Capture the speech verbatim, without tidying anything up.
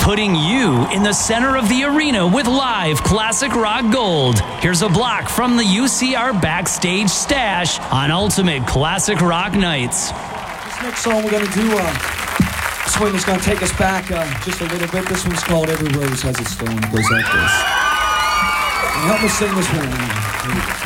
putting you in the center of the arena with live classic rock gold. Here's a block from the U C R Backstage Stash on Ultimate Classic Rock Nights. This next song we're going to do, uh, this one is going to take us back uh, just a little bit. This one's called Every Rose Has Its Thorn. It goes like this. And help me sing this one.